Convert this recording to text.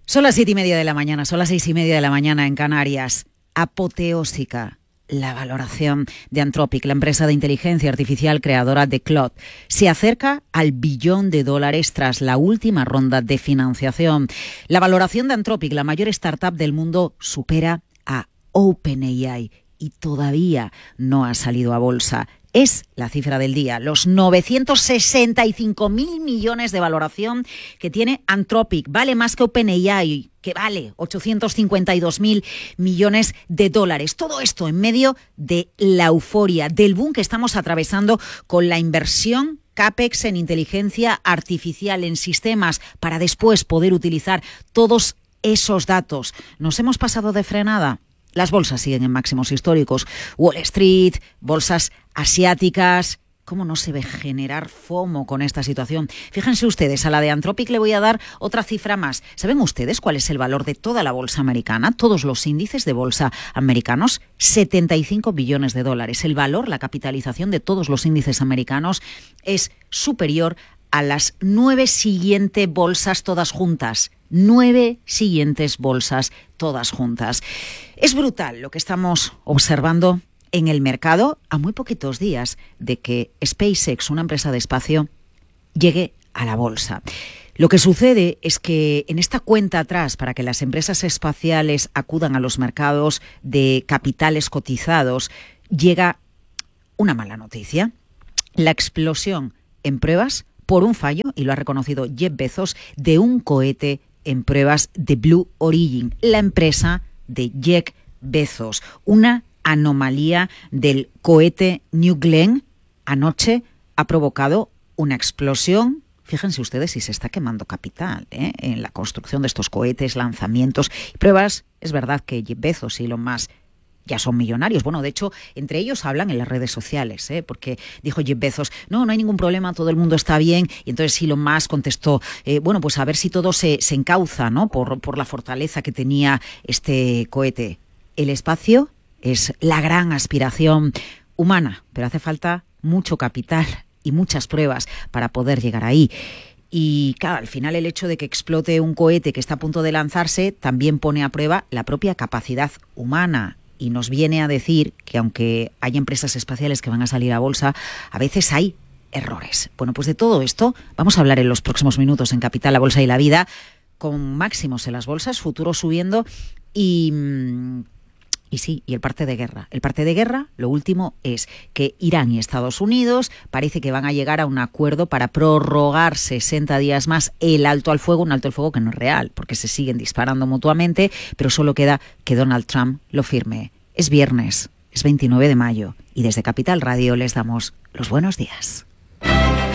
Son las 7:30 de la mañana, son las 6:30 de la mañana en Canarias. Apoteósica la valoración de Anthropic, la empresa de inteligencia artificial creadora de Claude. Se acerca al $1 billón tras la última ronda de financiación. La valoración de Anthropic, la mayor startup del mundo, supera a OpenAI y todavía no ha salido a bolsa. Es la cifra del día, los 965.000 millones de valoración que tiene Anthropic. Vale más que OpenAI, que vale 852.000 millones de dólares. Todo esto en medio de la euforia, del boom que estamos atravesando con la inversión CAPEX en inteligencia artificial, en sistemas, para después poder utilizar todos esos datos. ¿Nos hemos pasado de frenada? Las bolsas siguen en máximos históricos. Wall Street, bolsas asiáticas. ¿Cómo no se ve generar FOMO con esta situación? Fíjense ustedes, a la de Anthropic le voy a dar otra cifra más. ¿Saben ustedes cuál es el valor de toda la bolsa americana? Todos los índices de bolsa americanos, 75 billones de dólares. El valor, la capitalización de todos los índices americanos es superior a las 9 siguientes bolsas todas juntas. 9 siguientes bolsas todas juntas. Es brutal lo que estamos observando en el mercado a muy poquitos días de que SpaceX, una empresa de espacio, llegue a la bolsa. Lo que sucede es que en esta cuenta atrás, para que las empresas espaciales acudan a los mercados de capitales cotizados, llega una mala noticia. La explosión en pruebas por un fallo, y lo ha reconocido Jeff Bezos, de un cohete en pruebas de Blue Origin, la empresa de Jeff Bezos. Una anomalía del cohete New Glenn anoche ha provocado una explosión. Fíjense ustedes si se está quemando capital en la construcción de estos cohetes, lanzamientos y pruebas. Es verdad que Jeff Bezos y Elon Musk ya son millonarios. Bueno, de hecho, entre ellos hablan en las redes sociales, porque dijo Jeff Bezos, no hay ningún problema, todo el mundo está bien. Y entonces Elon Musk contestó, pues a ver si todo se encauza, ¿no? por la fortaleza que tenía este cohete. El espacio es la gran aspiración humana, pero hace falta mucho capital y muchas pruebas para poder llegar ahí. Y claro, al final el hecho de que explote un cohete que está a punto de lanzarse también pone a prueba la propia capacidad humana. Y nos viene a decir que aunque hay empresas espaciales que van a salir a bolsa, a veces hay errores. Bueno, pues de todo esto vamos a hablar en los próximos minutos en Capital, la Bolsa y la Vida, con máximos en las bolsas, futuros subiendo y el parte de guerra. El parte de guerra, lo último es que Irán y Estados Unidos parece que van a llegar a un acuerdo para prorrogar 60 días más el alto al fuego, un alto al fuego que no es real, porque se siguen disparando mutuamente, pero solo queda que Donald Trump lo firme. Es viernes, es 29 de mayo, y desde Capital Radio les damos los buenos días.